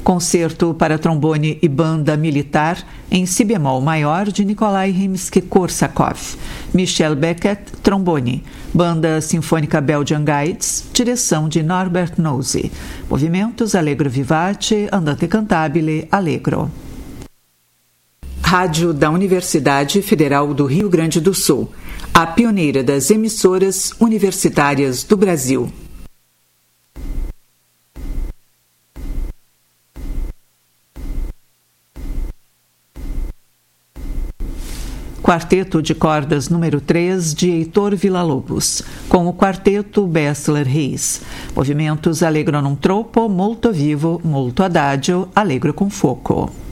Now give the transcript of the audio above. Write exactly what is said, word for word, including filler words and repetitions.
Concerto para trombone e banda militar em si bemol maior de Nikolai Rimsky-Korsakov. Michel Beckett, trombone. Banda Sinfônica Belgian Guides, direção de Norbert Nosy. Movimentos Allegro vivace, andante cantabile, allegro. Rádio da Universidade Federal do Rio Grande do Sul, a pioneira das emissoras universitárias do Brasil. Quarteto de cordas número três de Heitor Villa-Lobos, com o quarteto Bessler Reis. Movimentos Allegro non troppo, molto vivo, molto adagio, allegro com foco.